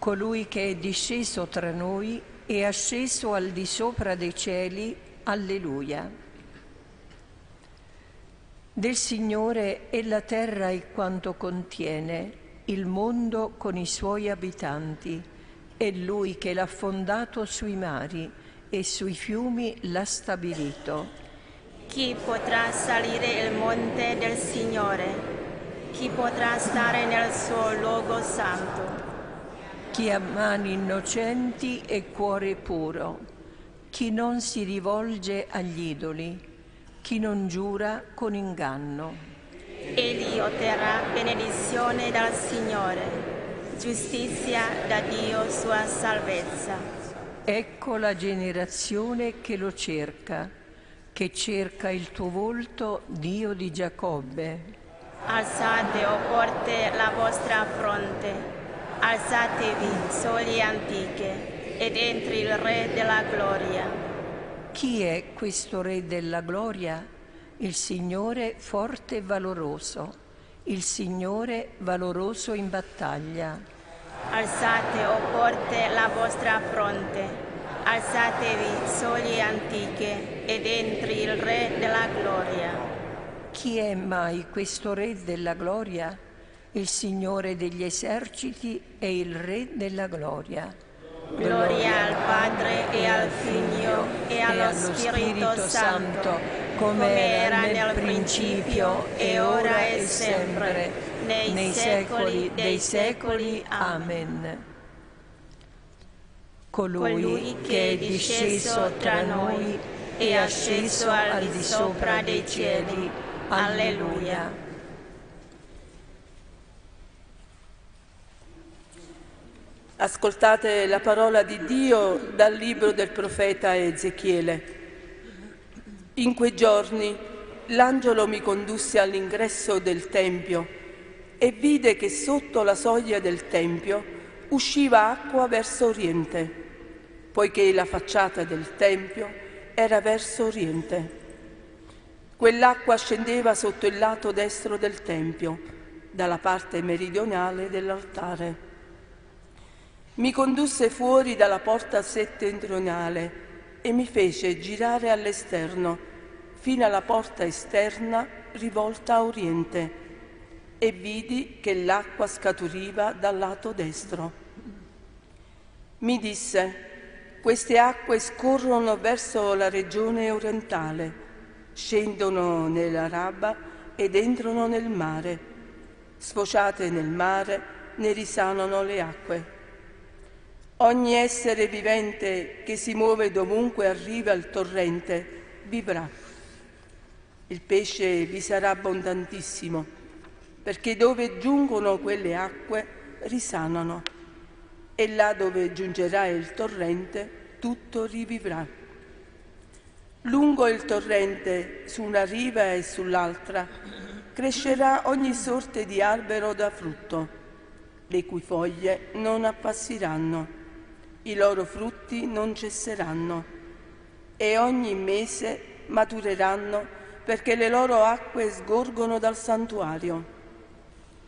colui che è disceso tra noi e asceso al di sopra dei cieli. Alleluia. Del Signore è la terra e quanto contiene, il mondo con i suoi abitanti. È Lui che l'ha fondato sui mari e sui fiumi l'ha stabilito. Chi potrà salire il monte del Signore? Chi potrà stare nel suo luogo santo? Chi ha mani innocenti e cuore puro, chi non si rivolge agli idoli, chi non giura con inganno. Egli otterrà benedizione dal Signore, giustizia da Dio sua salvezza. Ecco la generazione che lo cerca il tuo volto, Dio di Giacobbe. Alzate, o porte, la vostra fronte. Alzatevi, soglie antiche, ed entri il Re della gloria. Chi è questo Re della gloria? Il Signore forte e valoroso, il Signore valoroso in battaglia. Alzate, o porte, la vostra fronte. Alzatevi, soglie antiche, ed entri il Re della gloria. Chi è mai questo Re della gloria? Il Signore degli eserciti è il Re della gloria. Gloria al Padre e al Figlio e allo Spirito Santo, come era nel principio e ora e sempre, nei secoli dei secoli. Amen. Colui che è disceso tra noi e asceso al di sopra dei cieli. Alleluia. Ascoltate la parola di Dio dal libro del profeta Ezechiele. In quei giorni l'angelo mi condusse all'ingresso del Tempio e vide che sotto la soglia del Tempio usciva acqua verso oriente, poiché la facciata del Tempio era verso oriente. Quell'acqua scendeva sotto il lato destro del Tempio, dalla parte meridionale dell'altare. Mi condusse fuori dalla porta settentrionale e mi fece girare all'esterno, fino alla porta esterna rivolta a oriente, e vidi che l'acqua scaturiva dal lato destro. Mi disse: queste acque scorrono verso la regione orientale, scendono nell'Araba ed entrano nel mare. Sfociate nel mare, ne risanano le acque. Ogni essere vivente che si muove dovunque arriva il torrente vivrà. Il pesce vi sarà abbondantissimo, perché dove giungono quelle acque risanano, e là dove giungerà il torrente tutto rivivrà. Lungo il torrente, su una riva e sull'altra, crescerà ogni sorte di albero da frutto, le cui foglie non appassiranno. I loro frutti non cesseranno e ogni mese matureranno, perché le loro acque sgorgono dal santuario.